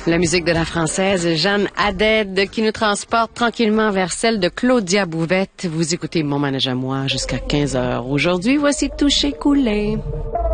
La musique de la française Jeanne Haddad qui nous transporte tranquillement vers celle de Claudia Bouvette. Vous écoutez Mon manège à moi jusqu'à 15h. Aujourd'hui, voici Touché Coulé.